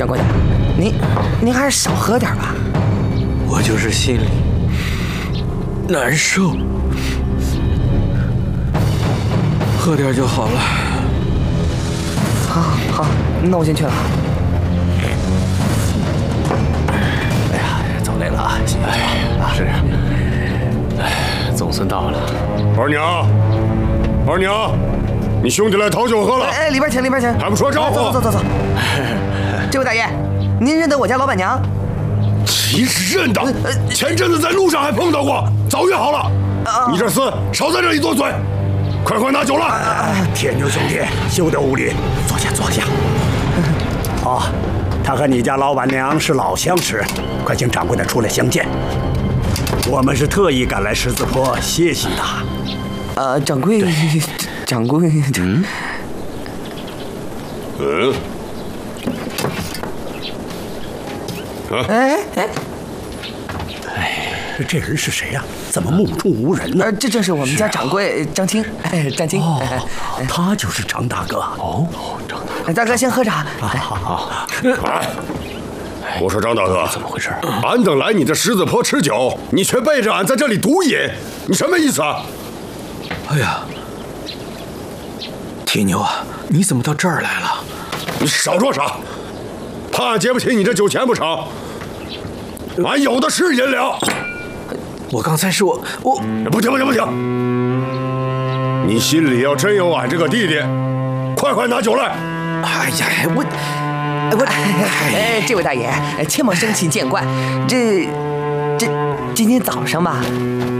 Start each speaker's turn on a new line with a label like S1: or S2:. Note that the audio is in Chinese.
S1: 掌柜的，您还是少喝点吧。
S2: 我就是心里难受，喝点就好了。
S1: 好，那我先去了。
S3: 哎呀，走累了啊，谢谢啊，是。哎，总算到了。
S4: 二娘，你兄弟来讨酒喝了。
S1: 哎，里边请，
S4: 还不说招呼？
S1: 走。这位大爷，您认得我家老板娘？
S4: 其实认得，前阵子在路上还碰到过，早约好了。你这厮少在这里多嘴，快拿酒来！
S5: 铁牛兄弟，休得无礼，坐下。哦，他和你家老板娘是老相识，快请掌柜的出来相见。我们是特意赶来十字坡歇息的。
S1: 掌柜。
S5: 这人是谁呀？怎么目中无人呢？
S1: 这正是我们家掌柜张青，张青。
S5: 他就是张大哥。
S1: 张大哥先喝茶。
S5: 好。
S4: 我说张大哥，
S3: 怎么回事？
S4: 俺等来你这十字坡吃酒，你却背着俺在这里独饮，你什么意思啊？
S2: 哎呀，铁牛啊，你怎么到这儿来了？
S4: 你少说啥，怕俺结不起你这酒钱不成？俺有的是银两。
S2: 我刚才是我
S4: 不行！你心里要真有俺这个弟弟，快拿酒来！
S2: 哎呀，
S1: 这位大爷，切莫生气见怪。这今天早上吧，